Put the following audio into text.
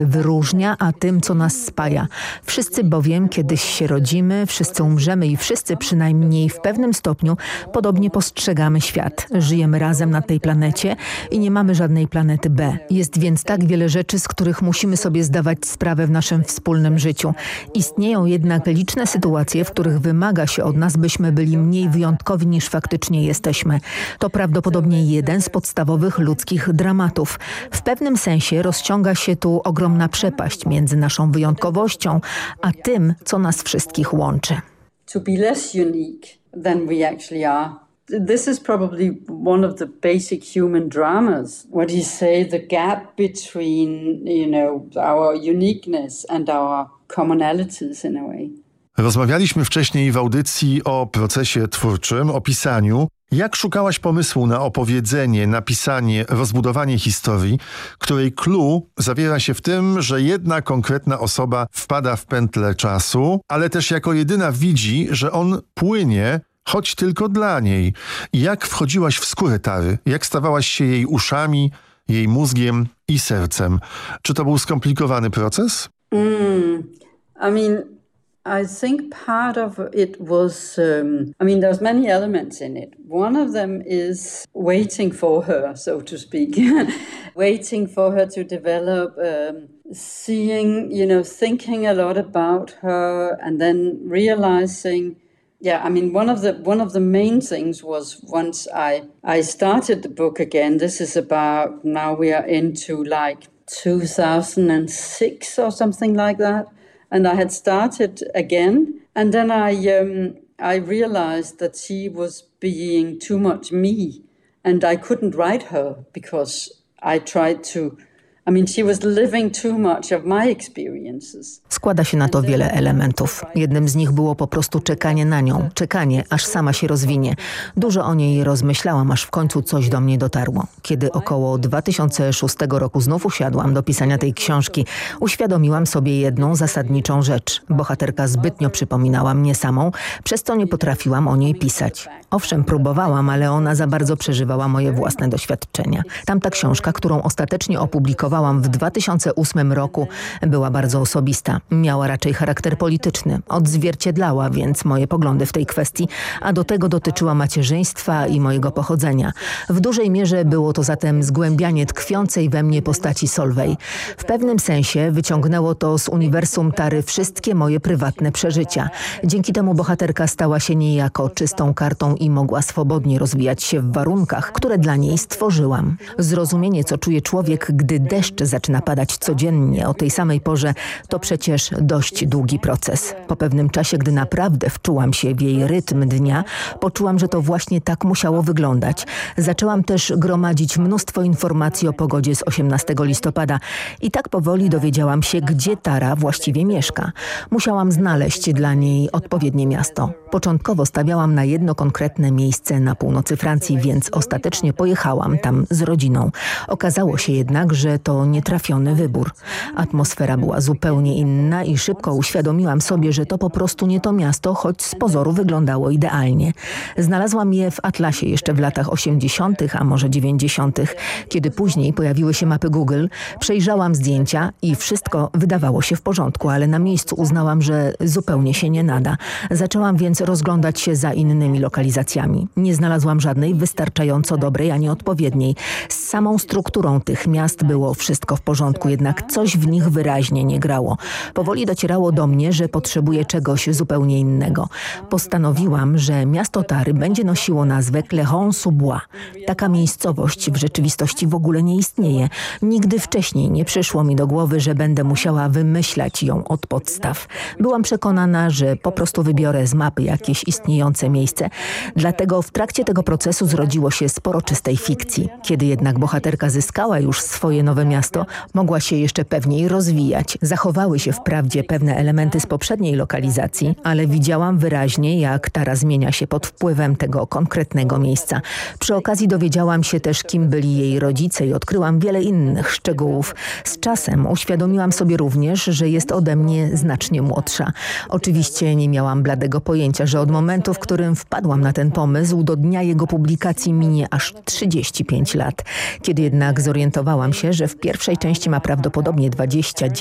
wyróżnia, a tym, co nas spaja. Wszyscy bowiem kiedyś się rodzimy, wszyscy umrzemy i wszyscy przynajmniej w pewnym stopniu podobnie postrzegamy świat. Żyjemy razem na tej planecie i nie mamy żadnej planety B. Jest więc tak wiele rzeczy, z których musimy sobie zdawać sprawę w naszym wspólnym życiu. Istnieją jednak liczne sytuacje, w których wymaga się od nas, byśmy byli mniej wyjątkowi niż faktycznie jesteśmy. To prawdopodobnie jeden z podstawowych ludzkich dramatów. W pewnym sensie rozciąga się tu ogromna przepaść między naszą wyjątkowością, a tym, co nas wszystkich łączy. To be less unique than we actually are. This is probably one of the basic human dramas. What do you say? The gap between, our uniqueness and our commonalities in a way. Rozmawialiśmy wcześniej w audycji o procesie twórczym, o pisaniu. Jak szukałaś pomysłu na opowiedzenie, napisanie, rozbudowanie historii, której clou zawiera się w tym, że jedna konkretna osoba wpada w pętlę czasu, ale też jako jedyna widzi, że on płynie, choć tylko dla niej. Jak wchodziłaś w skórę Tary? Jak stawałaś się jej uszami, jej mózgiem i sercem? Czy to był skomplikowany proces? I think part of it was, there's many elements in it. One of them is waiting for her, so to speak. Waiting for her to develop, seeing, thinking a lot about her and then realizing. One of the main things was once I started the book again, this is about, now we are into 2006 or something like that. And I had started again, and then I realized that she was being too much me, and I couldn't write her because I tried to. She was living too much of my experiences. Składa się na to wiele elementów. Jednym z nich było po prostu czekanie na nią. Czekanie, aż sama się rozwinie. Dużo o niej rozmyślałam, aż w końcu coś do mnie dotarło. Kiedy około 2006 roku znów usiadłam do pisania tej książki, uświadomiłam sobie jedną zasadniczą rzecz. Bohaterka zbytnio przypominała mnie samą, przez co nie potrafiłam o niej pisać. Owszem, próbowałam, ale ona za bardzo przeżywała moje własne doświadczenia. Tamta książka, którą ostatecznie opublikowałam w 2008 roku, była bardzo osobista. Miała raczej charakter polityczny. Odzwierciedlała więc moje poglądy w tej kwestii, a do tego dotyczyła macierzyństwa i mojego pochodzenia. W dużej mierze było to zatem zgłębianie tkwiącej we mnie postaci Solveig. W pewnym sensie wyciągnęło to z uniwersum Tary wszystkie moje prywatne przeżycia. Dzięki temu bohaterka stała się niejako czystą kartą i mogła swobodnie rozwijać się w warunkach, które dla niej stworzyłam. Zrozumienie, co czuje człowiek, gdy deszcz zaczyna padać codziennie o tej samej porze, to przecież dość długi proces. Po pewnym czasie, gdy naprawdę wczułam się w jej rytm dnia, poczułam, że to właśnie tak musiało wyglądać. Zaczęłam też gromadzić mnóstwo informacji o pogodzie z 18 listopada i tak powoli dowiedziałam się, gdzie Tara właściwie mieszka. Musiałam znaleźć dla niej odpowiednie miasto. Początkowo stawiałam na jedno konkretne miejsce na północy Francji, więc ostatecznie pojechałam tam z rodziną. Okazało się jednak, że to nietrafiony wybór. Atmosfera była zupełnie inna i szybko uświadomiłam sobie, że to po prostu nie to miasto, choć z pozoru wyglądało idealnie. Znalazłam je w atlasie jeszcze w latach 80., a może 90., kiedy później pojawiły się mapy Google. Przejrzałam zdjęcia i wszystko wydawało się w porządku, ale na miejscu uznałam, że zupełnie się nie nada. Zaczęłam więc rozglądać się za innymi lokalizacjami. Nie znalazłam żadnej wystarczająco dobrej ani odpowiedniej. Z samą strukturą tych miast było wszystko w porządku, jednak coś w nich wyraźnie nie grało. Powoli docierało do mnie, że potrzebuję czegoś zupełnie innego. Postanowiłam, że miasto Tary będzie nosiło nazwę Cléron-sous-Bois. Taka miejscowość w rzeczywistości w ogóle nie istnieje. Nigdy wcześniej nie przyszło mi do głowy, że będę musiała wymyślać ją od podstaw. Byłam przekonana, że po prostu wybiorę z mapy jakieś istniejące miejsce. Dlatego w trakcie tego procesu zrodziło się sporo czystej fikcji. Kiedy jednak bohaterka zyskała już swoje nowe miasto, mogła się jeszcze pewniej rozwijać. Zachowały się wprawdzie pewne elementy z poprzedniej lokalizacji, ale widziałam wyraźnie, jak Tara zmienia się pod wpływem tego konkretnego miejsca. Przy okazji dowiedziałam się też, kim byli jej rodzice i odkryłam wiele innych szczegółów. Z czasem uświadomiłam sobie również, że jest ode mnie znacznie młodsza. Oczywiście nie miałam bladego pojęcia, że od momentu, w którym wpadłam na ten pomysł, do dnia jego publikacji minie aż 35 lat. Kiedy jednak zorientowałam się, że w pierwszej części ma prawdopodobnie 29